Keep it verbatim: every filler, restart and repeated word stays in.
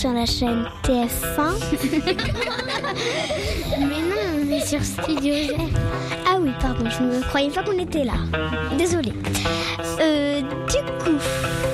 Sur la chaîne T F un. Mais non, on est sur Studio Z. Ah oui, pardon, je ne croyais pas qu'on était là. Désolée. Euh,